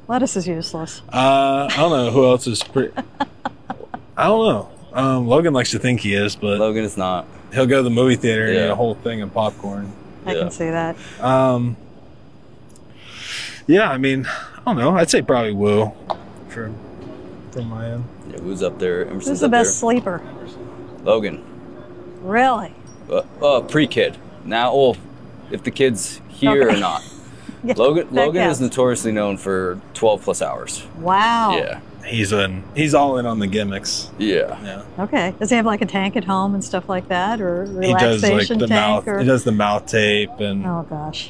Lettuce is useless. I don't know who else is pretty. I don't know. Logan likes to think he is, but Logan is not. He'll go to the movie theater and eat a whole thing of popcorn. I can see that. Yeah, I mean, I don't know. I'd say probably Woo from my end. Yeah, Woo's up there. Emerson's Who's the best sleeper? Logan. Really? Pre-kid. Now, if the kid's here or not. Yeah, Logan is notoriously known for 12 plus hours. Wow. Yeah. He's all in on the gimmicks. Yeah. Okay. Does he have like a tank at home and stuff like that, or He does like relaxation the tank? mouth. He does the mouth tape and. Oh gosh.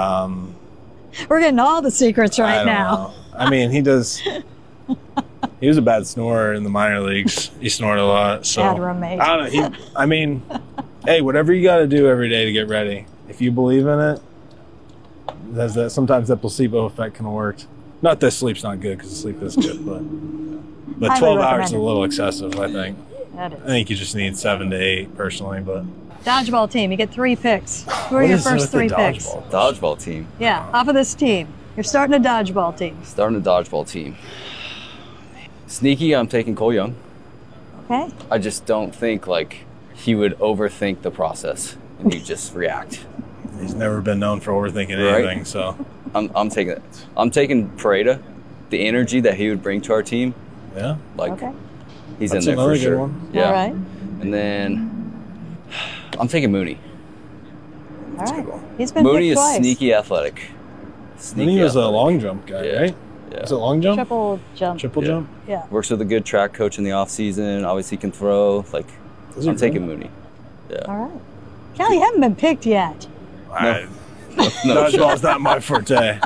We're getting all the secrets right now. Know. I mean, he does. He was a bad snorer in the minor leagues. He snored a lot. So Bad roommate. I don't know. I mean, hey, whatever you got to do every day to get ready. If you believe in it, sometimes that placebo effect can work. Not that sleep's not good, because sleep is good, but 12 hours is a little excessive, I think. That is. I think you just need 7 to 8 personally, but. Dodgeball team, you get 3 picks. Who are your first 3 picks? Dodgeball team. Yeah, off of this team. You're starting a dodgeball team. Starting a dodgeball team. Sneaky, I'm taking Cole Young. Okay. I just don't think he would overthink the process and he'd just react. He's never been known for overthinking anything, so. I'm taking it. I'm taking Pareda, the energy that he would bring to our team. Yeah. He's That's in there for sure. Good one. Yeah. All right. And then I'm taking Mooney. All right. He's been Mooney picked is twice. sneaky athletic. Mooney was a long jump guy, right? Yeah. Is it long jump? Triple jump. Triple jump? Yeah. Works with a good track coach in the off season. Obviously can throw. I'm taking Mooney. Yeah. All right. Cal, you haven't been picked yet. Dodgeball's not my forte.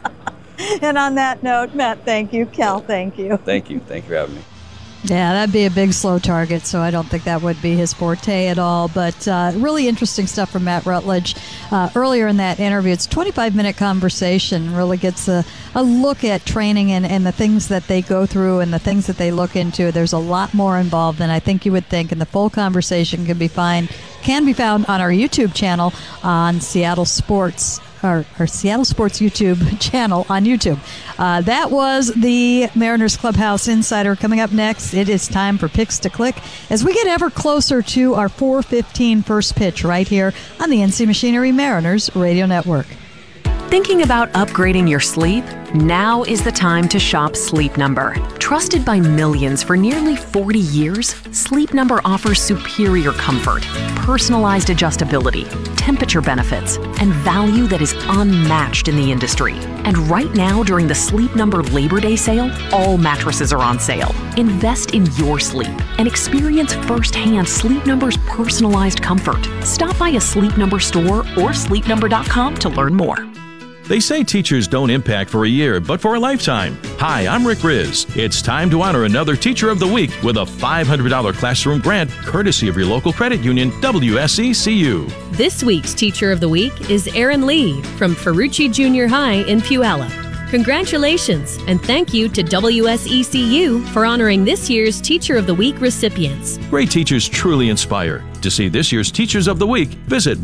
And on that note, Matt, thank you. Cal, thank you. Thank you. Thank you for having me. Yeah, that'd be a big slow target, so I don't think that would be his forte at all. But really interesting stuff from Matt Rutledge earlier in that interview. It's a 25-minute conversation, really gets a look at training and the things that they go through and the things that they look into. There's a lot more involved than I think you would think, and the full conversation can be found on our YouTube channel on Seattle Sports. Our Seattle Sports YouTube channel on YouTube. That was the Mariners Clubhouse Insider. Coming up next, it is time for Picks to Click as we get ever closer to our 4:15 first pitch right here on the NC Machinery Mariners Radio Network. Thinking about upgrading your sleep? Now is the time to shop Sleep Number. Trusted by millions for nearly 40 years, Sleep Number offers superior comfort, personalized adjustability, temperature benefits, and value that is unmatched in the industry. And right now, during the Sleep Number Labor Day sale, all mattresses are on sale. Invest in your sleep and experience firsthand Sleep Number's personalized comfort. Stop by a Sleep Number store or sleepnumber.com to learn more. They say teachers don't impact for a year, but for a lifetime. Hi, I'm Rick Riz. It's time to honor another Teacher of the Week with a $500 classroom grant courtesy of your local credit union, WSECU. This week's Teacher of the Week is Erin Lee from Ferrucci Junior High in Puyallup. Congratulations, and thank you to WSECU for honoring this year's Teacher of the Week recipients. Great teachers truly inspire. To see this year's Teachers of the Week, visit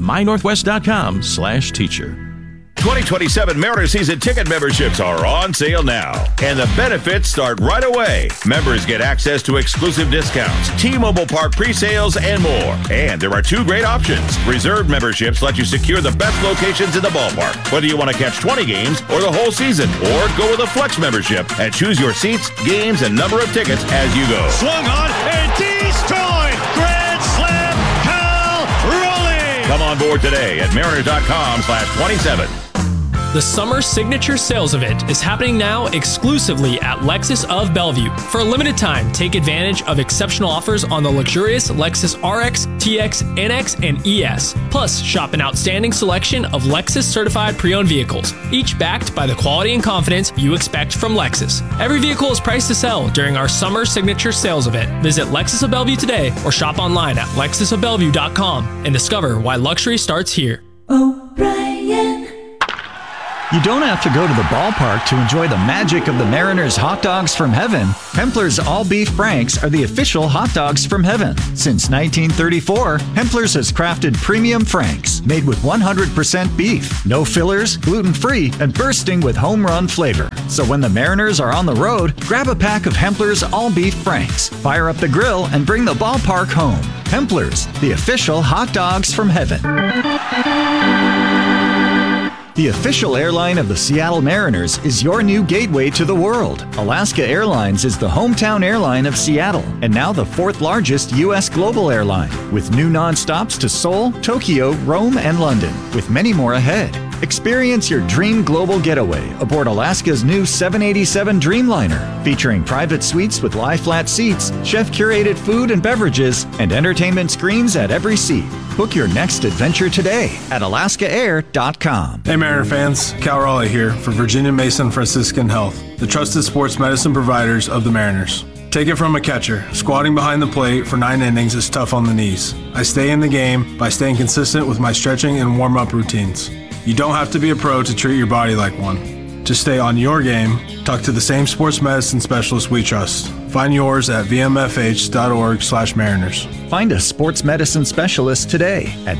mynorthwest.com/teacher. 2027 Mariners season ticket memberships are on sale now, and the benefits start right away. Members get access to exclusive discounts, T-Mobile Park pre-sales, and more. And there are 2 great options. Reserved memberships let you secure the best locations in the ballpark, whether you want to catch 20 games or the whole season, or go with a flex membership and choose your seats, games, and number of tickets as you go. Swung on and destroyed. Grand slam, Cal Raleigh. Come on board today at Mariner.com/27. The Summer Signature Sales Event is happening now exclusively at Lexus of Bellevue. For a limited time, take advantage of exceptional offers on the luxurious Lexus RX, TX, NX, and ES. Plus, shop an outstanding selection of Lexus certified pre-owned vehicles, each backed by the quality and confidence you expect from Lexus. Every vehicle is priced to sell during our Summer Signature Sales Event. Visit Lexus of Bellevue today or shop online at lexusofbellevue.com and discover why luxury starts here. O'Brien. You don't have to go to the ballpark to enjoy the magic of the Mariners hot dogs from heaven. Hempler's All Beef Franks are the official hot dogs from heaven. Since 1934, Hempler's has crafted premium Franks made with 100% beef, no fillers, gluten-free, and bursting with home run flavor. So when the Mariners are on the road, grab a pack of Hempler's All Beef Franks, fire up the grill, and bring the ballpark home. Hempler's, the official hot dogs from heaven. The official airline of the Seattle Mariners is your new gateway to the world. Alaska Airlines is the hometown airline of Seattle and now the 4th largest U.S. global airline, with new nonstops to Seoul, Tokyo, Rome, and London, with many more ahead. Experience your dream global getaway aboard Alaska's new 787 Dreamliner, featuring private suites with lie-flat seats, chef-curated food and beverages, and entertainment screens at every seat. Book your next adventure today at alaskaair.com. Hey Mariner fans, Cal Raleigh here for Virginia Mason Franciscan Health, the trusted sports medicine providers of the Mariners. Take it from a catcher. Squatting behind the plate for 9 innings is tough on the knees. I stay in the game by staying consistent with my stretching and warm-up routines. You don't have to be a pro to treat your body like one. To stay on your game, talk to the same sports medicine specialist we trust. Find yours at vmfh.org/Mariners. Find a sports medicine specialist today at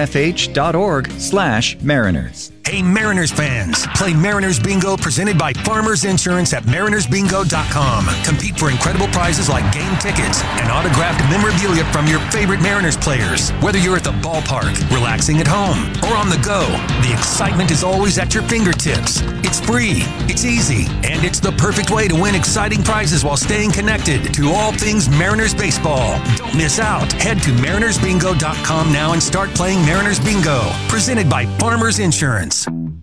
vmfh.org/Mariners. Hey Mariners fans, play Mariners Bingo presented by Farmers Insurance at marinersbingo.com. Compete for incredible prizes like game tickets and autographed memorabilia from your favorite Mariners players. Whether you're at the ballpark, relaxing at home, or on the go, the excitement is always at your fingertips. It's free, it's easy, and it's the perfect way to win exciting prizes while staying connected to all things Mariners baseball. Don't miss out. Head to marinersbingo.com now and start playing Mariners Bingo, presented by Farmers Insurance.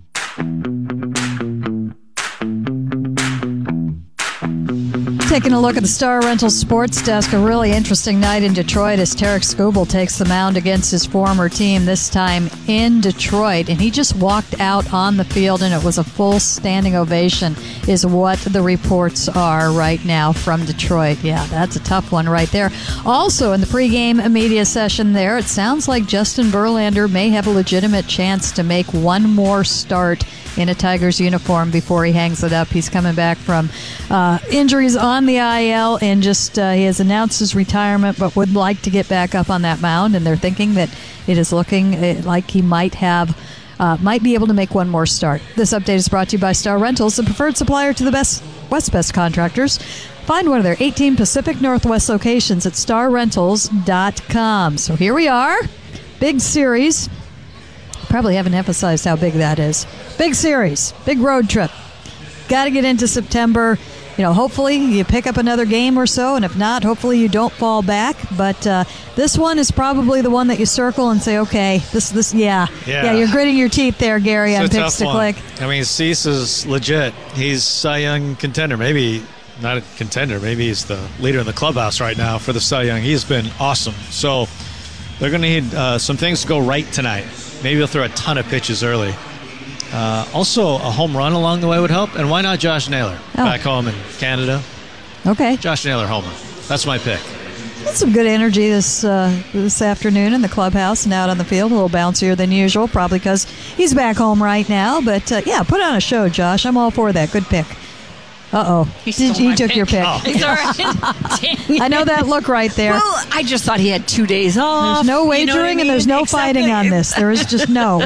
Taking a look at the Star Rentals Sports Desk, a really interesting night in Detroit as Tarek Skubal takes the mound against his former team, this time in Detroit. And he just walked out on the field, and it was a full standing ovation, is what the reports are right now from Detroit. Yeah, that's a tough one right there. Also, in the pregame media session there, it sounds like Justin Verlander may have a legitimate chance to make one more start in a Tigers uniform before he hangs it up. He's coming back from injuries on the IL, and just he has announced his retirement, but would like to get back up on that mound. And they're thinking that it is looking like he might be able to make one more start. This update is brought to you by Star Rentals, the preferred supplier to the West contractors. Find one of their 18 Pacific Northwest locations at starrentals.com. So here we are, big series. Probably haven't emphasized how big that is. Big series, big road trip. Got to get into September. Hopefully you pick up another game or so, and if not, hopefully you don't fall back. But this one is probably the one that you circle and say, okay, this, yeah, you're gritting your teeth there, Gary, on Picks to Click. I mean, Cease is legit. He's Cy Young contender. Maybe not a contender. Maybe he's the leader in the clubhouse right now for the Cy Young. He's been awesome. So they're going to need some things to go right tonight. Maybe he'll throw a ton of pitches early. Also, a home run along the way would help. And why not Josh Naylor back home in Canada? Okay. Josh Naylor homer. That's my pick. That's some good energy this afternoon in the clubhouse and out on the field. A little bouncier than usual, probably because he's back home right now. But, put on a show, Josh. I'm all for that. Good pick. Uh-oh. He took your pick. Oh. It's all right. I know that look right there. Well, I just thought he had 2 days off. There's no wagering and there's no fighting on this. There is just no.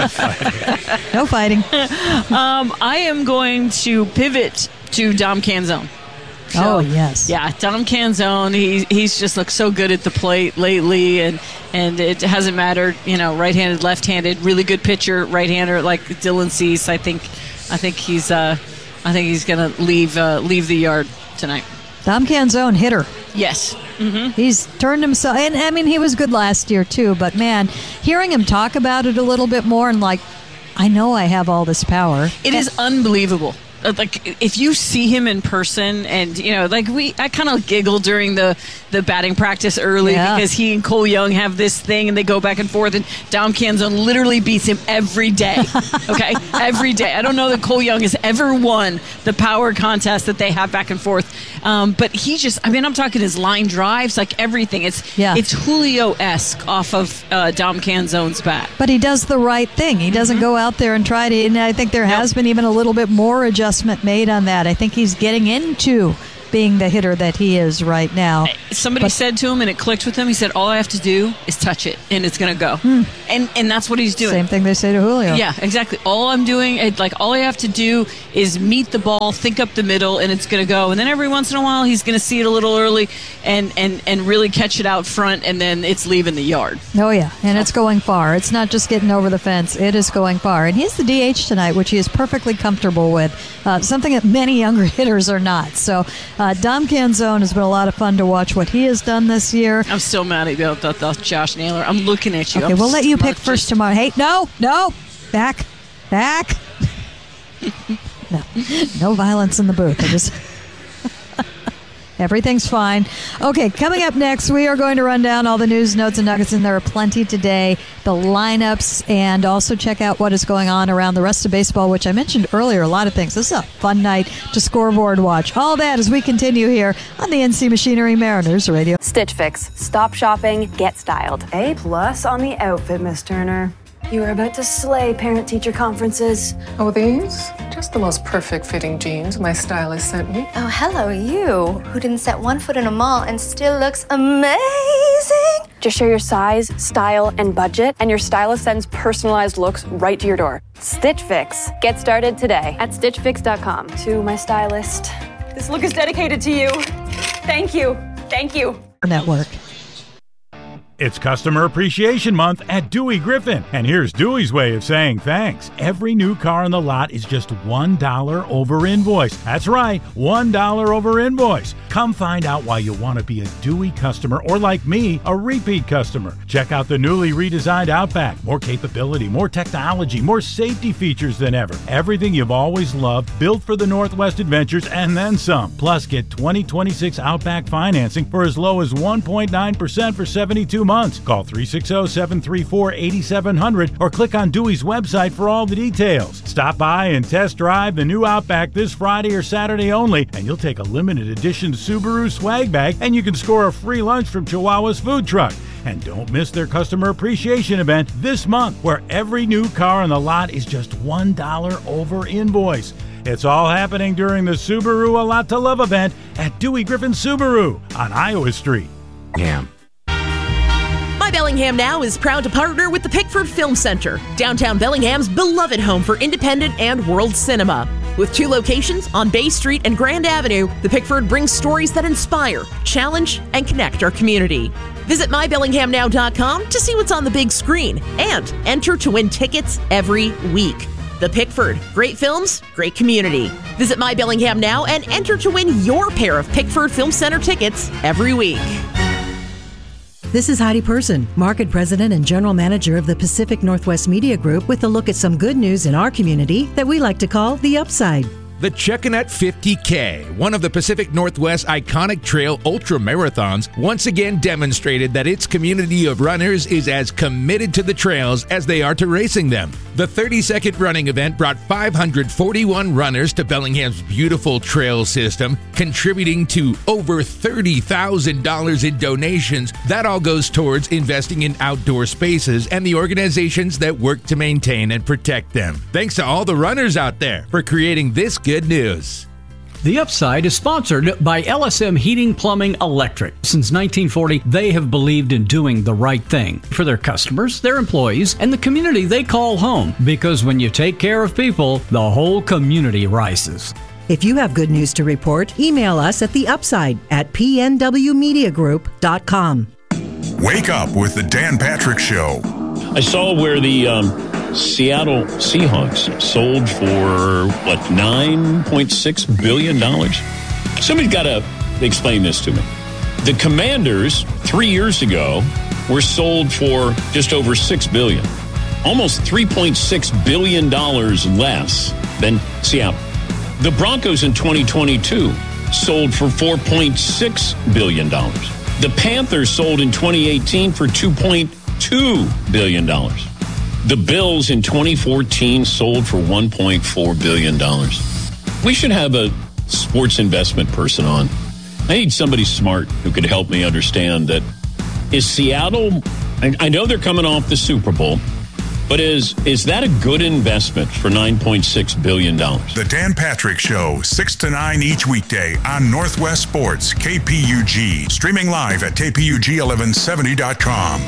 No fighting. I am going to pivot to Dom Canzone. So, yes. Yeah, Dom Canzone, he's just looked so good at the plate lately, and it hasn't mattered, right-handed, left-handed, really good pitcher, right-hander like Dylan Cease. I think he's going to leave the yard tonight. Dom Canzone, hitter. Yes. Mm-hmm. He's turned himself, and I mean, he was good last year too, but man, hearing him talk about it a little bit more and I know I have all this power. It is unbelievable. like if you see him in person, and I kind of giggle during the batting practice early because he and Cole Young have this thing and they go back and forth, and Dom Canzone literally beats him every day. Okay, every day. I don't know that Cole Young has ever won the power contest that they have back and forth, but he just, I'm talking his line drives, like everything. It's Julio-esque off of Dom Canzone's bat. But he does the right thing. He doesn't go out there and try to, and I think there has been even a little bit more adjustment made on that. I think he's getting into being the hitter that he is right now. Somebody said to him, and it clicked with him, he said, all I have to do is touch it, and it's going to go. And that's what he's doing. Same thing they say to Julio. Yeah, exactly. All I'm doing, all I have to do is meet the ball, think up the middle, and it's going to go. And then every once in a while, he's going to see it a little early and really catch it out front, and then it's leaving the yard. Oh, yeah, and it's going far. It's not just getting over the fence. It is going far. And he's the DH tonight, which he is perfectly comfortable with, something that many younger hitters are not. So Dom Canzone has been a lot of fun to watch what he has done this year. I'm still mad about Josh Naylor. I'm looking at you. Okay, we'll let you pick first tomorrow. Hey, no, back. No violence in the booth. Everything's fine. Okay, coming up next, we are going to run down all the news, notes, and nuggets, and there are plenty today, the lineups, and also check out what is going on around the rest of baseball, which I mentioned earlier, a lot of things. This is a fun night to scoreboard watch. All that as we continue here on the NC Machinery Mariners Radio. Stitch Fix. Stop shopping, get styled. A+ on the outfit, Miss Turner. You are about to slay parent-teacher conferences. Oh, these? Just the most perfect fitting jeans my stylist sent me. Oh, hello, you, who didn't set one foot in a mall and still looks amazing. Just share your size, style, and budget, and your stylist sends personalized looks right to your door. Stitch Fix. Get started today at StitchFix.com. To my stylist, this look is dedicated to you. Thank you. Thank you. Network. It's Customer Appreciation Month at Dewey Griffin, and here's Dewey's way of saying thanks. Every new car on the lot is just $1 over invoice. That's right, $1 over invoice. Come find out why you want to be a Dewey customer, or like me, a repeat customer. Check out the newly redesigned Outback. More capability, more technology, more safety features than ever. Everything you've always loved, built for the Northwest Adventures, and then some. Plus, get 2026 Outback financing for as low as 1.9% for 72 months. Call 360-734-8700 or click on Dewey's website for all the details. Stop by and test drive the new Outback this Friday or Saturday only, and you'll take a limited edition Subaru swag bag, and you can score a free lunch from Chihuahua's food truck. And don't miss their customer appreciation event this month, where every new car on the lot is just $1 over invoice. It's all happening during the Subaru A Lot to Love event at Dewey Griffin Subaru on Iowa Street. My Bellingham Now is proud to partner with the Pickford Film Center, downtown Bellingham's beloved home for independent and world cinema. With 2 locations on Bay Street and Grand Avenue, the Pickford brings stories that inspire, challenge, and connect our community. Visit mybellinghamnow.com to see what's on the big screen and enter to win tickets every week. The Pickford, great films, great community. Visit My Bellingham Now and enter to win your pair of Pickford Film Center tickets every week. This is Heidi Person, Market President and General Manager of the Pacific Northwest Media Group, with a look at some good news in our community that we like to call the upside. The Chuckanut 50K, one of the Pacific Northwest iconic trail ultra marathons, once again demonstrated that its community of runners is as committed to the trails as they are to racing them. The 30-second running event brought 541 runners to Bellingham's beautiful trail system, contributing to over $30,000 in donations. That all goes towards investing in outdoor spaces and the organizations that work to maintain and protect them. Thanks to all the runners out there for creating this good news. The Upside is sponsored by LSM Heating, Plumbing, Electric. Since 1940, they have believed in doing the right thing for their customers, their employees, and the community they call home. Because when you take care of people, the whole community rises. If you have good news to report, email us at theupside@pnwmediagroup.com. Wake up with the Dan Patrick Show. I saw where the Seattle Seahawks sold for, $9.6 billion? Somebody's got to explain this to me. The Commanders, 3 years ago, were sold for just over $6 billion. Almost $3.6 billion less than Seattle. The Broncos in 2022 sold for $4.6 billion. The Panthers sold in 2018 for $2.2 billion. The Bills in 2014 sold for $1.4 billion. We should have a sports investment person on. I need somebody smart who could help me understand that. Is Seattle, I know they're coming off the Super Bowl, but is that a good investment for $9.6 billion? The Dan Patrick Show, 6 to 9 each weekday on Northwest Sports, KPUG. Streaming live at kpug1170.com.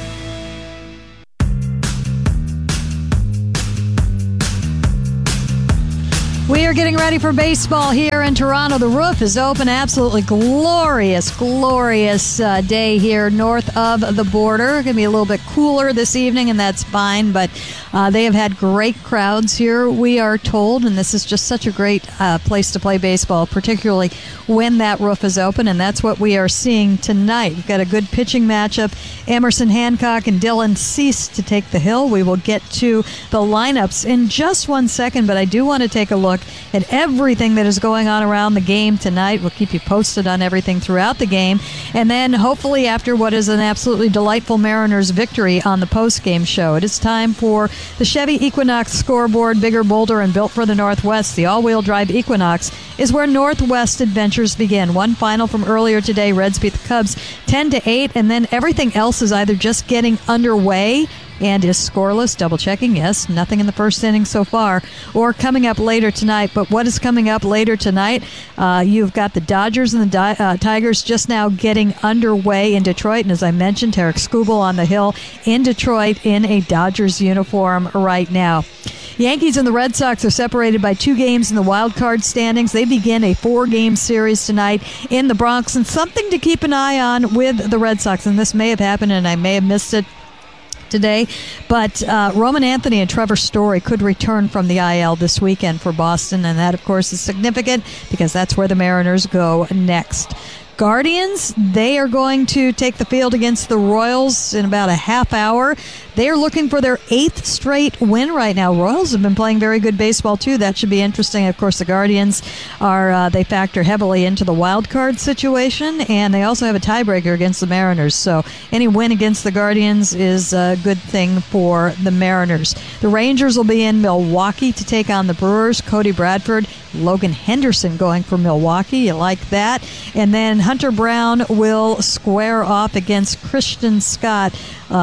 We are getting ready for baseball here in Toronto. The roof is open. Absolutely glorious, glorious day here north of the border. Going to be a little bit cooler this evening, and that's fine, but they have had great crowds here, we are told, and this is just such a great place to play baseball, particularly when that roof is open, and that's what we are seeing tonight. We've got a good pitching matchup. Emerson Hancock and Dylan Cease to take the hill. We will get to the lineups in just 1 second, but I do want to take a look at everything that is going on around the game tonight. We'll keep you posted on everything throughout the game. And then hopefully after what is an absolutely delightful Mariners victory on the post-game show, it is time for the Chevy Equinox scoreboard, bigger, bolder, and built for the Northwest. The all-wheel drive Equinox is where Northwest adventures begin. One final from earlier today, Reds beat the Cubs 10-8, and then everything else is either just getting underway and is scoreless, double-checking, yes, nothing in the first inning so far, or coming up later tonight. But what is coming up later tonight? You've got the Dodgers and the Tigers just now getting underway in Detroit, and as I mentioned, Tarek Skubal on the hill in Detroit in a Dodgers uniform right now. Yankees and the Red Sox are separated by 2 games in the wild card standings. They begin a 4-game series tonight in the Bronx, and something to keep an eye on with the Red Sox, and this may have happened and I may have missed it today, but Roman Anthony and Trevor Story could return from the IL this weekend for Boston, and that, of course, is significant because that's where the Mariners go next. Guardians, they are going to take the field against the Royals in about a half hour. They are looking for their 8th straight win right now. Royals have been playing very good baseball, too. That should be interesting. Of course, the Guardians they factor heavily into the wild card situation, and they also have a tiebreaker against the Mariners. So any win against the Guardians is a good thing for the Mariners. The Rangers will be in Milwaukee to take on the Brewers. Cody Bradford, Logan Henderson going for Milwaukee. You like that. And then Hunter Brown will square off against Christian Scott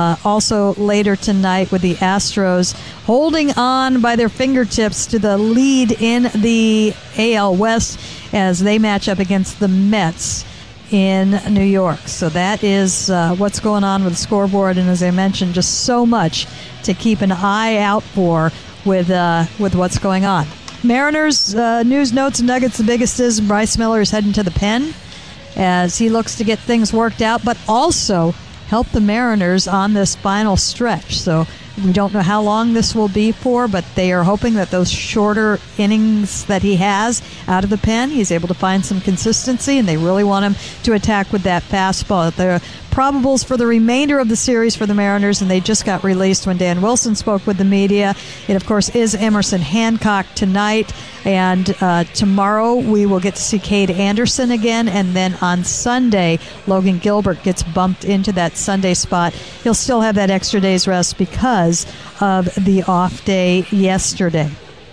also later tonight with the Astros holding on by their fingertips to the lead in the AL West as they match up against the Mets in New York. So that is what's going on with the scoreboard, and as I mentioned, just so much to keep an eye out for with what's going on. Mariners news, notes, and nuggets. The biggest is Bryce Miller is heading to the pen as he looks to get things worked out, but also help the Mariners on this final stretch. So we don't know how long this will be for, but they are hoping that those shorter innings that he has out of the pen, he's able to find some consistency, and they really want him to attack with that fastball. The probables for the remainder of the series for the Mariners, and they just got released when Dan Wilson spoke with the media. It, of course, is Emerson Hancock tonight, and tomorrow we will get to see Cade Anderson again, and then on Sunday, Logan Gilbert gets bumped into that Sunday spot. He'll still have that extra day's rest because of the off day yesterday.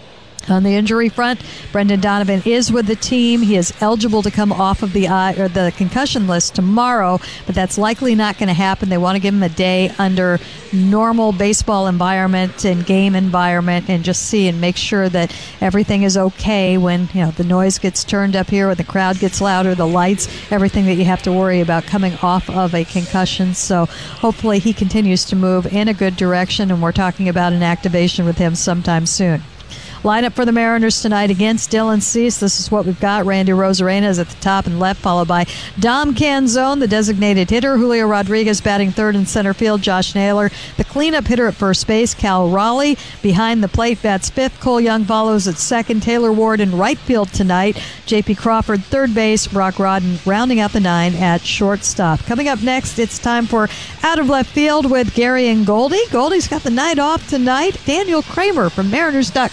On the injury front, Brendan Donovan is with the team. He is eligible to come off of the concussion list tomorrow, but that's likely not going to happen. They want to give him a day under normal baseball environment and game environment and just see and make sure that everything is okay when the noise gets turned up here, when the crowd gets louder, the lights, everything that you have to worry about coming off of a concussion. So hopefully he continues to move in a good direction, and we're talking about an activation with him sometime soon. Lineup for the Mariners tonight against Dylan Cease. This is what we've got. Randy Rosarena is at the top and left, followed by Dom Canzone, the designated hitter. Julio Rodriguez batting third in center field. Josh Naylor, the cleanup hitter at first base. Cal Raleigh behind the plate bats fifth. Cole Young follows at second. Taylor Ward in right field tonight. J.P. Crawford third base. Brock Rodden rounding out the 9 at shortstop. Coming up next, it's time for Out of Left Field with Gary and Goldie. Goldie's got the night off tonight. Daniel Kramer from Mariners.com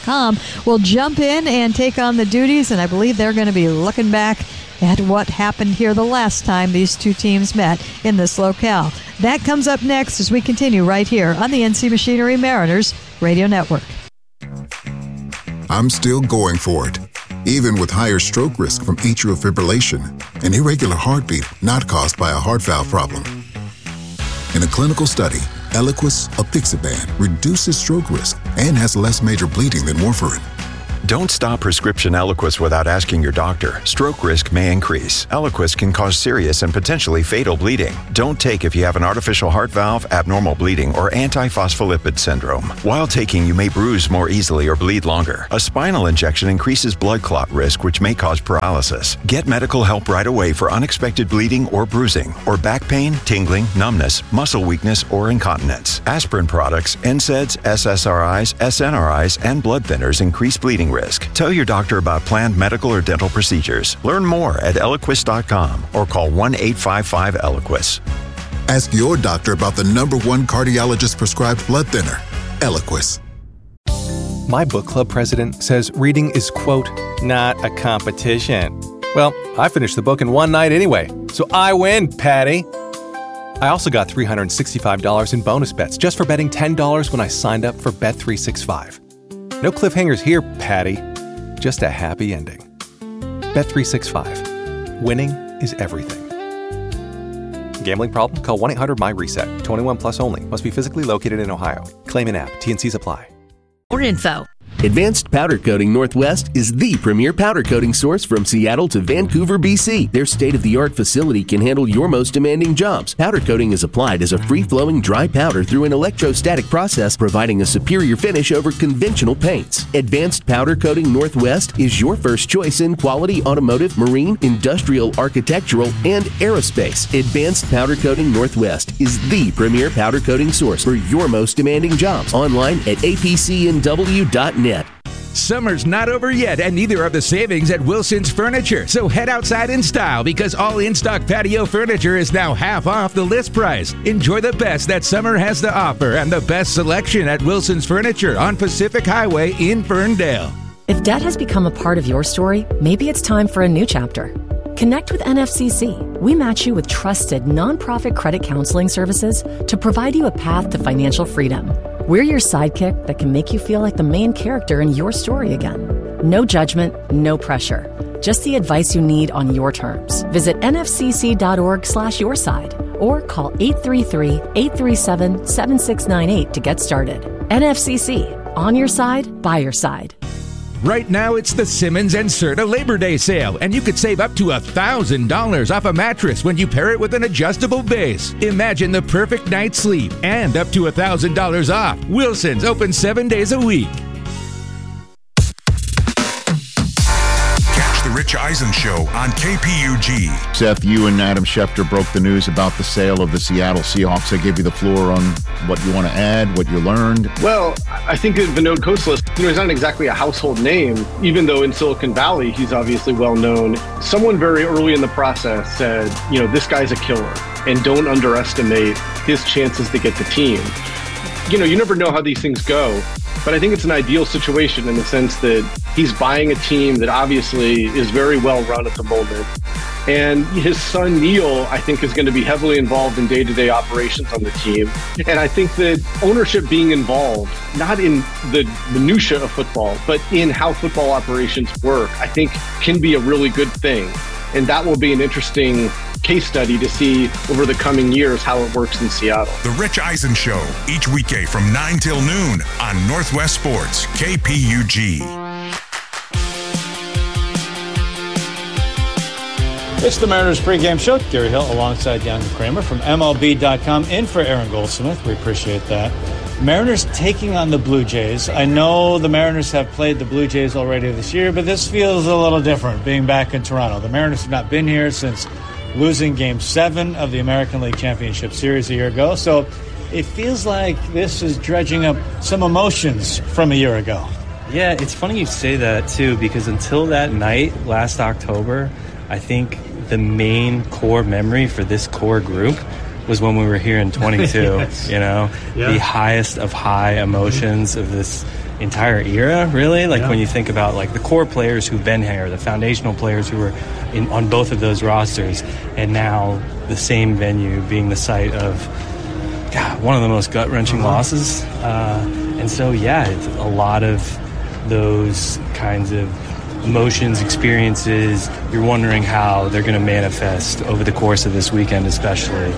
will jump in and take on the duties, and I believe they're going to be looking back at what happened here the last time these two teams met in this locale. That comes up next as we continue right here on the NC Machinery Mariners Radio Network. I'm still going for it, even with higher stroke risk from atrial fibrillation, an irregular heartbeat not caused by a heart valve problem. In a clinical study, Eliquis apixaban reduces stroke risk and has less major bleeding than warfarin. Don't stop prescription Eliquis without asking your doctor. Stroke risk may increase. Eliquis can cause serious and potentially fatal bleeding. Don't take if you have an artificial heart valve, abnormal bleeding, or antiphospholipid syndrome. While taking, you may bruise more easily or bleed longer. A spinal injection increases blood clot risk, which may cause paralysis. Get medical help right away for unexpected bleeding or bruising, or back pain, tingling, numbness, muscle weakness, or incontinence. Aspirin products, NSAIDs, SSRIs, SNRIs, and blood thinners increase bleeding risk. Tell your doctor about planned medical or dental procedures. Learn more at Eliquis.com or call 1-855-ELIQUIS. Ask your doctor about the #1 cardiologist prescribed blood thinner, Eliquis. My book club president says reading is, quote, not a competition. Well, I finished the book in one night anyway, so I win, Patty. I also got $365 in bonus bets just for betting $10 when I signed up for Bet365. No cliffhangers here, Patty. Just a happy ending. Bet365. Winning is everything. Gambling problem? Call 1-800-MY-RESET. 21 plus only. Must be physically located in Ohio. Claim in app. T&Cs apply. More info. Advanced Powder Coating Northwest is the premier powder coating source from Seattle to Vancouver, BC. Their state-of-the-art facility can handle your most demanding jobs. Powder coating is applied as a free-flowing dry powder through an electrostatic process, providing a superior finish over conventional paints. Advanced Powder Coating Northwest is your first choice in quality automotive, marine, industrial, architectural, and aerospace. Advanced Powder Coating Northwest is the premier powder coating source for your most demanding jobs. Online at apcnw.net. Summer's not over yet, and neither are the savings at Wilson's Furniture. So head outside in style, because all in-stock patio furniture is now half off the list price. Enjoy the best that summer has to offer and the best selection at Wilson's Furniture on Pacific Highway in Ferndale. If debt has become a part of your story, maybe it's time for a new chapter. Connect with NFCC. We match you with trusted nonprofit credit counseling services to provide you a path to financial freedom. We're your sidekick that can make you feel like the main character in your story again. No judgment, no pressure. Just the advice you need on your terms. Visit nfcc.org/yourside or call 833-837-7698 to get started. NFCC, on your side, by your side. Right now, it's the Simmons and Serta Labor Day sale, and you could save up to $1,000 off a mattress when you pair it with an adjustable base. Imagine the perfect night's sleep and up to $1,000 off. Wilson's open 7 days a week. Catch the Rich Eisen Show on KPUG. Seth, you and Adam Schefter broke the news about the sale of the Seattle Seahawks. I gave you the floor on what you want to add, what you learned. Well, I think that Vinod Khosla, he's not exactly a household name, even though in Silicon Valley, he's obviously well known. Someone very early in the process said, this guy's a killer, and don't underestimate his chances to get the team. You never know how these things go, but I think it's an ideal situation in the sense that he's buying a team that obviously is very well run at the moment. And his son, Neil, I think is going to be heavily involved in day-to-day operations on the team. And I think that ownership being involved, not in the minutia of football, but in how football operations work, I think can be a really good thing. And that will be an interesting case study to see over the coming years how it works in Seattle. The Rich Eisen Show, each weekday from 9 till noon on Northwest Sports, KPUG. It's the Mariners pregame show. Gary Hill alongside Jan Kramer from MLB.com in for Aaron Goldsmith. We appreciate that. Mariners taking on the Blue Jays. I know the Mariners have played the Blue Jays already this year, but this feels a little different being back in Toronto. The Mariners have not been here since losing Game 7 of the American League Championship Series a year ago. So it feels like this is dredging up some emotions from a year ago. Yeah, it's funny you say that, too, because until that night last October, I think the main core memory for this core group was when we were here in 22, yes. The highest of high emotions of this entire era, really. Like when you think about like the core players who've been here, the foundational players who were on both of those rosters, and now the same venue being the site of one of the most gut-wrenching losses. And so, it's a lot of those kinds of emotions, experiences. You're wondering how they're going to manifest over the course of this weekend, especially.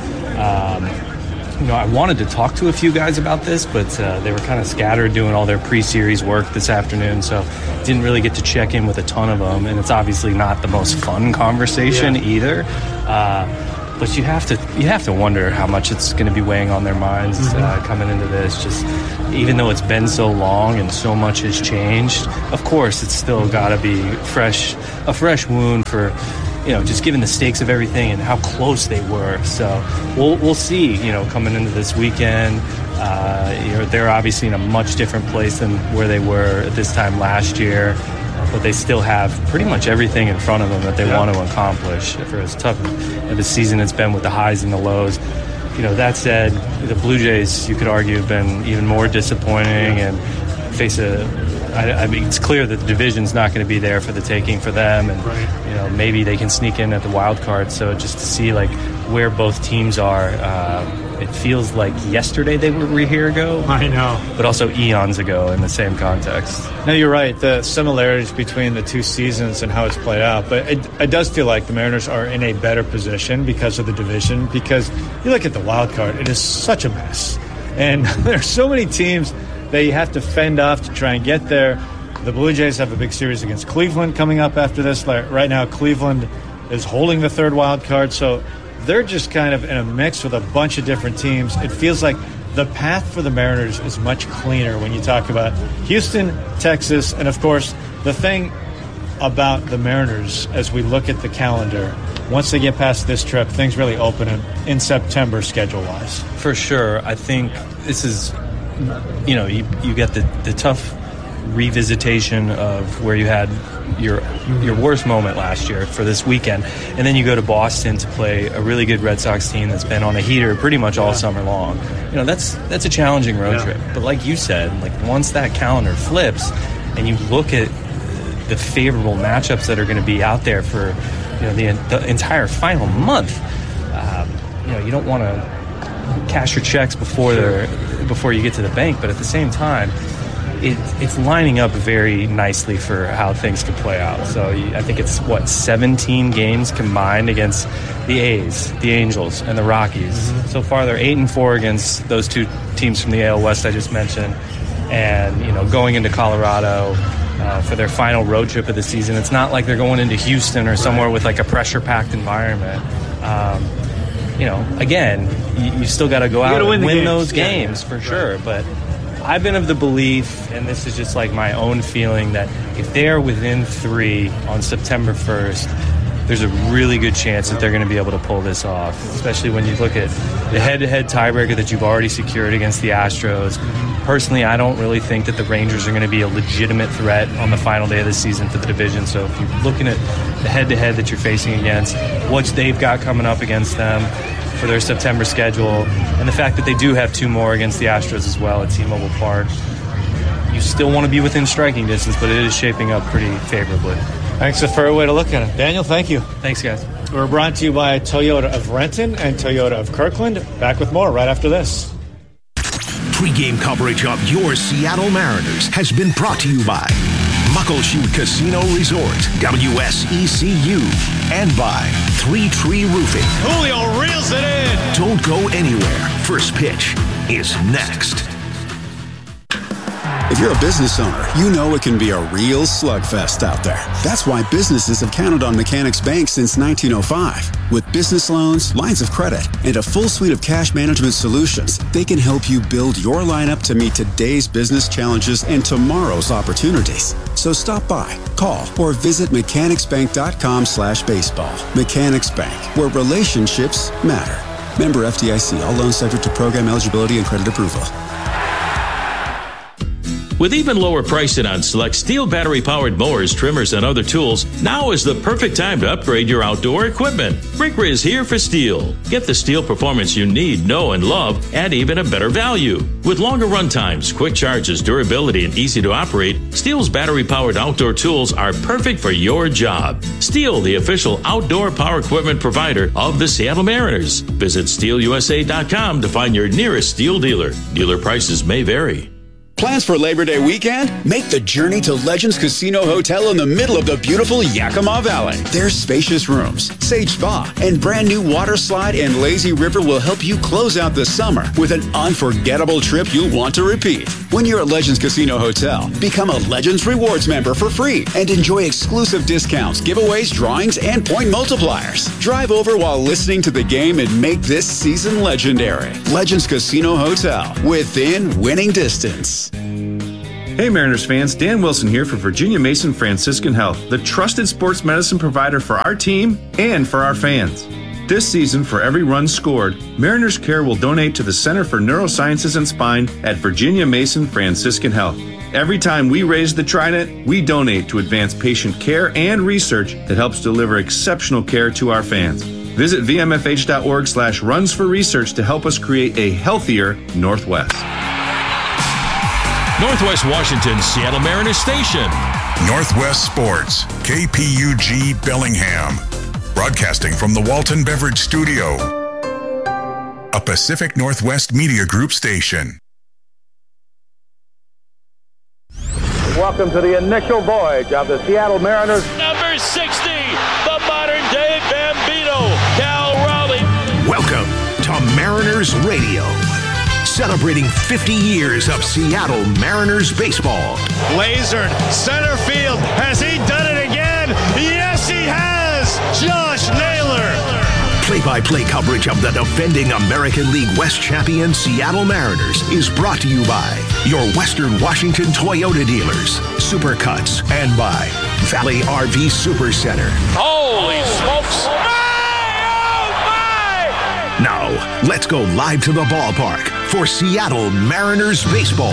I wanted to talk to a few guys about this, but they were kind of scattered doing all their pre-series work this afternoon, so didn't really get to check in with a ton of them. And it's obviously not the most fun conversation either. But you have to wonder how much it's going to be weighing on their minds coming into this. Just even though it's been so long and so much has changed, of course it's still got to be a fresh wound for, just given the stakes of everything and how close they were. So we'll see. Coming into this weekend, they're obviously in a much different place than where they were at this time last year. But they still have pretty much everything in front of them that they want to accomplish for as tough of a season it's been with the highs and the lows. That said, the Blue Jays, you could argue, have been even more disappointing and face it's clear that the division's not going to be there for the taking for them, and maybe they can sneak in at the wild card. So just to see like where both teams are, it feels like yesterday they were a year ago. I know. But also eons ago in the same context. No, you're right. The similarities between the two seasons and how it's played out. But it does feel like the Mariners are in a better position because of the division. Because you look at the wild card, it is such a mess. And there's so many teams that you have to fend off to try and get there. The Blue Jays have a big series against Cleveland coming up after this. Right now, Cleveland is holding the third wild card. So they're just kind of in a mix with a bunch of different teams. It feels like the path for the Mariners is much cleaner when you talk about Houston, Texas, and of course, the thing about the Mariners as we look at the calendar, once they get past this trip, things really open in September schedule-wise. For sure. I think this is, you get the tough revisitation of where you had your worst moment last year for this weekend, and then you go to Boston to play a really good Red Sox team that's been on a heater pretty much all summer long. That's a challenging road trip. But like you said, like once that calendar flips and you look at the favorable matchups that are going to be out there for the entire final month, you don't want to cash your checks before you get to the bank, but at the same time, it's lining up very nicely for how things could play out. So I think it's 17 games combined against the A's, the Angels, and the Rockies. So far, they're 8-4 against those two teams from the AL West I just mentioned, and going into Colorado for their final road trip of the season. It's not like they're going into Houston or somewhere with like a pressure-packed environment. Again, you still got to go out and win those games for sure, but I've been of the belief, and this is just like my own feeling, that if they're within 3 on September 1st, there's a really good chance that they're going to be able to pull this off, especially when you look at the head-to-head tiebreaker that you've already secured against the Astros. Personally, I don't really think that the Rangers are going to be a legitimate threat on the final day of the season for the division. So if you're looking at the head-to-head that you're facing against, what they've got coming up against them for their September schedule, and the fact that they do have 2 more against the Astros as well at T-Mobile Park, you still want to be within striking distance, but it is shaping up pretty favorably. Thanks, a fair way to look at it. Daniel, thank you. Thanks, guys. We're brought to you by Toyota of Renton and Toyota of Kirkland. Back with more right after this. Pre-game coverage of your Seattle Mariners has been brought to you by Muckleshoot Casino Resort, WSECU, and by 3 Tree Roofing. Julio reels it in. Don't go anywhere. First pitch is next. If you're a business owner, you know it can be a real slugfest out there. That's why businesses have counted on Mechanics Bank since 1905. With business loans, lines of credit, and a full suite of cash management solutions, they can help you build your lineup to meet today's business challenges and tomorrow's opportunities. So stop by, call, or visit mechanicsbank.com/baseball. Mechanics Bank, where relationships matter. Member FDIC. All loans subject to program eligibility and credit approval. With even lower pricing on select Steel battery-powered mowers, trimmers, and other tools, now is the perfect time to upgrade your outdoor equipment. Brinker is here for Steel. Get the Steel performance you need, know, and love at even a better value. With longer run times, quick charges, durability, and easy to operate, Steel's battery-powered outdoor tools are perfect for your job. Steel, the official outdoor power equipment provider of the Seattle Mariners. Visit SteelUSA.com to find your nearest Steel dealer. Dealer prices may vary. Plans for Labor Day weekend? Make the journey to Legends Casino Hotel in the middle of the beautiful Yakima Valley. Their spacious rooms, Sage Spa, and brand new water slide and lazy river will help you close out the summer with an unforgettable trip you'll want to repeat. When you're at Legends Casino Hotel, become a Legends Rewards member for free and enjoy exclusive discounts, giveaways, drawings, and point multipliers. Drive over while listening to the game and make this season legendary. Legends Casino Hotel, within winning distance. Hey Mariners fans, Dan Wilson here for Virginia Mason Franciscan Health, the trusted sports medicine provider for our team and for our fans. This season, for every run scored, Mariners Care will donate to the Center for Neurosciences and Spine at Virginia Mason Franciscan Health. Every time we raise the trident, we donate to advance patient care and research that helps deliver exceptional care to our fans. Visit vmfh.org/runs for research to help us create a healthier Northwest. Northwest Washington's Seattle Mariners Station. Northwest Sports, KPUG Bellingham. Broadcasting from the Walton Beverage Studio. A Pacific Northwest Media Group station. Welcome to the initial voyage of the Seattle Mariners. Number 60, the modern-day Bambino, Cal Raleigh. Welcome to Mariners Radio. Celebrating 50 years of Seattle Mariners baseball. Lasered, center field. Has he done it again? Yes, he has! Josh Naylor. Play-by-play coverage of the defending American League West champion Seattle Mariners is brought to you by your Western Washington Toyota dealers, Supercuts, and by Valley RV Supercenter. Holy smokes! Now, let's go live to the ballpark for Seattle Mariners baseball.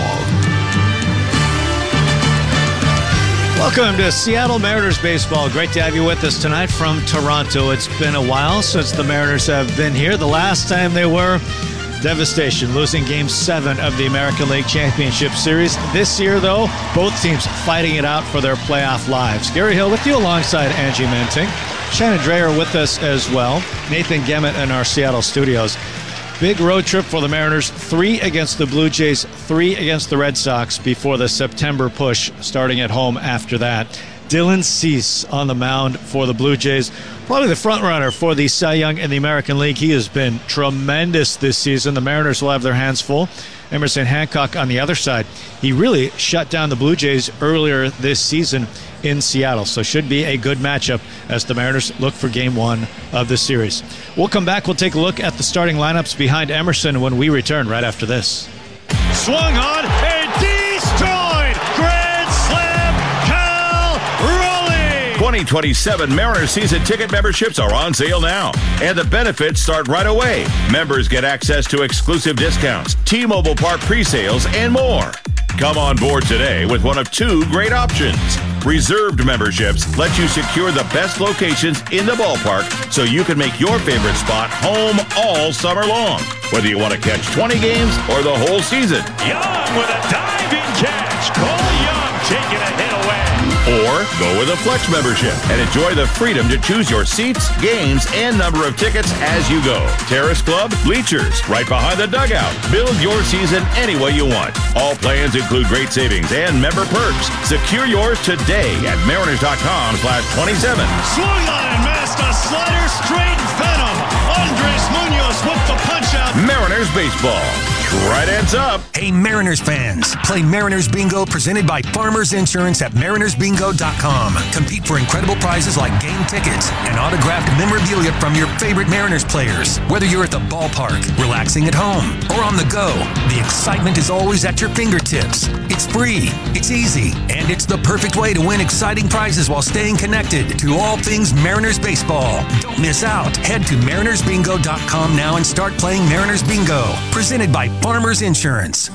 Welcome to Seattle Mariners baseball. Great to have you with us tonight from Toronto. It's been a while since the Mariners have been here. The last time they were, devastation, losing Game 7 of the American League Championship Series. This year, though, both teams fighting it out for their playoff lives. Gary Hill with you alongside Angie Menting. Shannon Dreyer with us as well. Nathan Gemmett in our Seattle studios. Big road trip for the Mariners. 3 against the Blue Jays, 3 against the Red Sox before the September push, starting at home after that. Dylan Cease on the mound for the Blue Jays. Probably the front runner for the Cy Young in the American League. He has been tremendous this season. The Mariners will have their hands full. Emerson Hancock on the other side. He really shut down the Blue Jays earlier this season in Seattle. So should be a good matchup as the Mariners look for Game 1 of the series. We'll come back. We'll take a look at the starting lineups behind Emerson when we return right after this. Swung on and destroyed. Grand slam, Cal Raleigh. 2027 Mariners season ticket memberships are on sale now, and the benefits start right away. Members get access to exclusive discounts, T-Mobile Park pre-sales, and more. Come on board today with one of 2 great options. Reserved memberships let you secure the best locations in the ballpark so you can make your favorite spot home all summer long. Whether you want to catch 20 games or the whole season. Young with a diving catch. Cole Young taking a hit away. Or go with a Flex membership and enjoy the freedom to choose your seats, games, and number of tickets as you go. Terrace Club, bleachers, right behind the dugout. Build your season any way you want. All plans include great savings and member perks. Secure yours today at mariners.com/27. Swung on and missed a slider, straight venom. Andres Munoz with the punch out. Mariners baseball. Tridents up. Hey, Mariners fans. Play Mariners Bingo presented by Farmers Insurance at marinersbingo.com. Compete for incredible prizes like game tickets and autographed memorabilia from your favorite Mariners players. Whether you're at the ballpark, relaxing at home, or on the go, the excitement is always at your fingertips. It's free, it's easy, and it's the perfect way to win exciting prizes while staying connected to all things Mariners baseball. Don't miss out. Head to marinersbingo.com now and start playing Mariners Bingo. Presented by Farmers Insurance.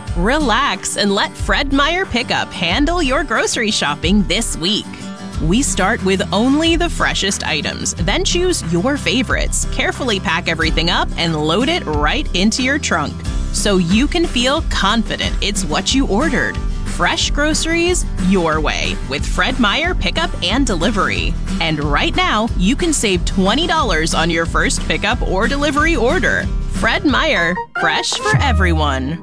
Relax and let Fred Meyer Pickup handle your grocery shopping this week. We start with only the freshest items, then choose your favorites, carefully pack everything up, and load it right into your trunk so you can feel confident it's what you ordered. Fresh groceries your way with Fred Meyer Pickup and Delivery. And right now, you can save $20 on your first pickup or delivery order. Fred Meyer, fresh for everyone.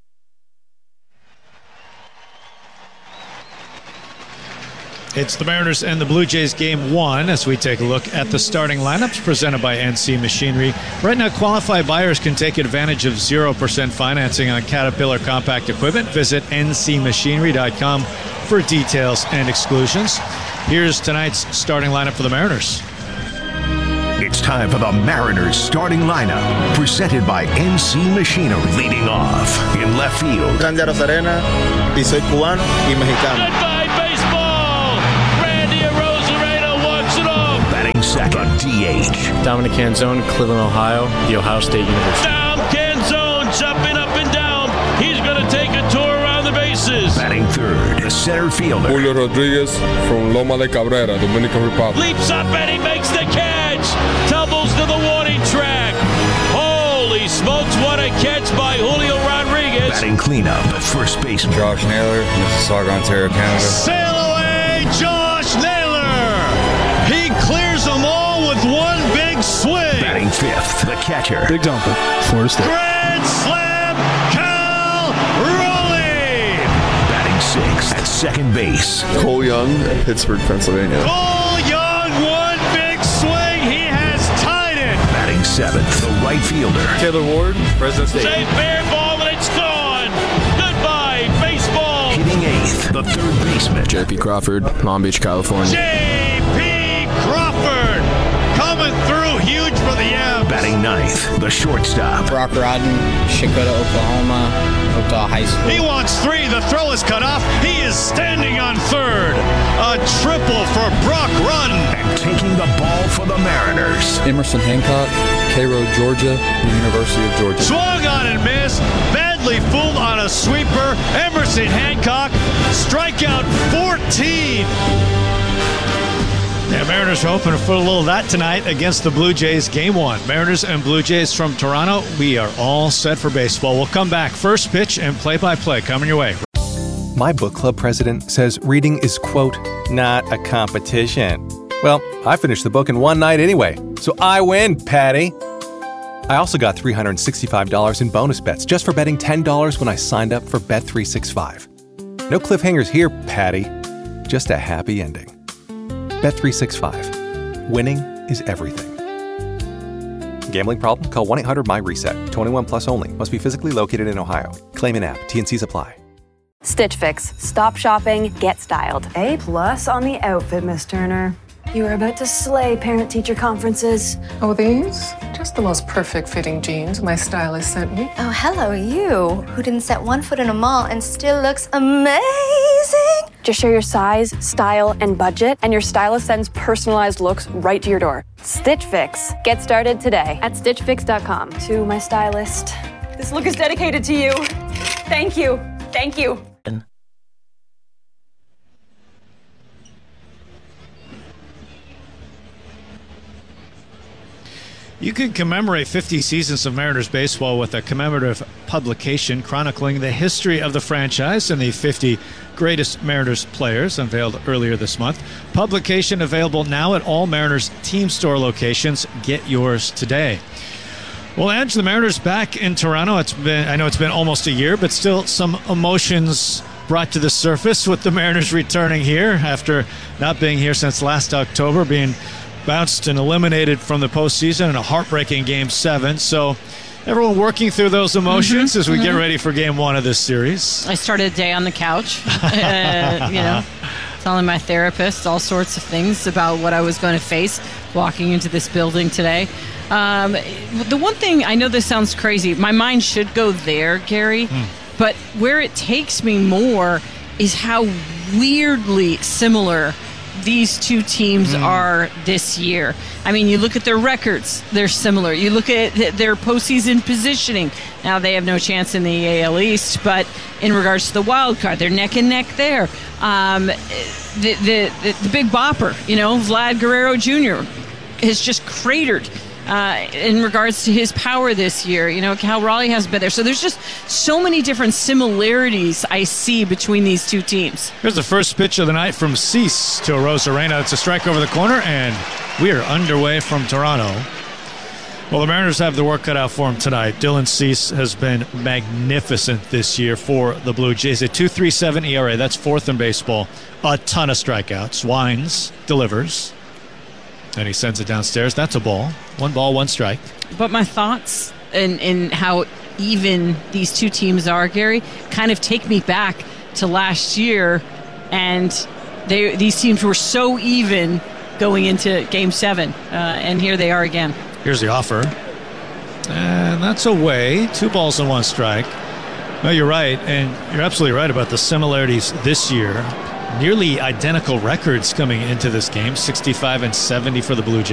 It's the Mariners and the Blue Jays Game 1 as we take a look at the starting lineups presented by NC Machinery. Right now, qualified buyers can take advantage of 0% financing on Caterpillar compact equipment. Visit ncmachinery.com for details and exclusions. Here's tonight's starting lineup for the Mariners. It's time for the Mariners starting lineup, presented by NC Machinery. Leading off in left field, Canja Rosarena, y soy cubano y mexicano. Batting second, DH. Dominic Canzone, Cleveland, Ohio, The Ohio State University. Down, Canzone, jumping up and down. He's going to take a tour around the bases. Batting third, the center fielder, Julio Rodriguez from Loma de Cabrera, Dominican Republic. Leaps up and he makes the catch. Tumbles to the warning track. Holy smokes, what a catch by Julio Rodriguez. Batting cleanup, the first baseman, Josh Naylor, Mississauga, Ontario, Canada. Sail away, Josh Naylor. He clears them all with one big swing. Batting fifth, the catcher, Big Dumper, Florida State. Grand slam, Cal Raleigh. Batting sixth, at second base, Cole Young, Pittsburgh, Pennsylvania. Cole Young, one big swing. He has tied it. Batting seventh, the right fielder, Taylor Ward, Fresno State. Safe fair ball and it's gone. Goodbye, baseball. hitting eighth, the third baseman, J.P. Crawford, Long Beach, California. J.P. Crawford coming through huge for the M's. Batting ninth, the shortstop, Brock Rodden, Chicoda, Oklahoma, Oakdale High School. He wants three. The throw is cut off. He is standing on third. A triple for Brock Rodden. And taking the ball for the Mariners, Emerson Hancock, Cairo, Georgia, University of Georgia. Swung on and missed. Badly fooled on a sweeper. Emerson Hancock, strikeout 14. Yeah, Mariners are hoping for a little of that tonight against the Blue Jays. Game 1. Mariners and Blue Jays from Toronto. We are all set for baseball. We'll come back. First pitch and play-by-play coming your way. My book club president says reading is, quote, not a competition. Well, I finished the book in one night anyway, so I win, Patty. I also got $365 in bonus bets just for betting $10 when I signed up for Bet365. No cliffhangers here, Patty. Just a happy ending. Bet365. Winning is everything. Gambling problem? Call 1-800-MY-RESET. 21 plus only. Must be physically located in Ohio. Claim in app. T&Cs apply. Stitch Fix. Stop shopping. Get styled. A+ on the outfit, Miss Turner. You are about to slay parent-teacher conferences. Oh, these? Just the most perfect fitting jeans my stylist sent me. Oh, hello, you, who didn't set one foot in a mall and still looks amazing. Just share your size, style, and budget, and your stylist sends personalized looks right to your door. Stitch Fix. Get started today at StitchFix.com. To my stylist. This look is dedicated to you. Thank you. Thank you. You can commemorate 50 seasons of Mariners baseball with a commemorative publication chronicling the history of the franchise and the 50 greatest Mariners players, unveiled earlier this month. Publication available now at all Mariners team store locations. Get yours today. Well, Edge, the Mariners back in Toronto. I know it's been almost a year, but still some emotions brought to the surface with the Mariners returning here after not being here since last October, being bounced and eliminated from the postseason in a heartbreaking Game 7. So everyone working through those emotions as we get ready for Game 1 of this series. I started a day on the couch, telling my therapist all sorts of things about what I was going to face walking into this building today. The one thing, I know this sounds crazy, my mind should go there, Gary, but where it takes me more is how weirdly similar these two teams are this year. I mean, you look at their records, they're similar. You look at their postseason positioning. Now, they have no chance in the AL East, but in regards to the wild card, they're neck and neck there. The big bopper, Vlad Guerrero Jr. has just cratered in regards to his power this year. Cal Raleigh hasn't been there. So there's just so many different similarities I see between these two teams. Here's the first pitch of the night from Cease to Arozarena. It's a strike over the corner, and we are underway from Toronto. Well, the Mariners have the work cut out for him tonight. Dylan Cease has been magnificent this year for the Blue Jays. A 2.37 ERA. That's fourth in baseball. A ton of strikeouts. Wines delivers. And he sends it downstairs. That's a ball. 1 ball, 1 strike. But my thoughts in how even these two teams are, Gary, kind of take me back to last year. And these teams were so even going into Game 7. And here they are again. Here's the offer. And that's away. 2 balls and 1 strike. No, you're right. And you're absolutely right about the similarities this year. Nearly identical records coming into this game, 65 and 70 for the Blue Jays.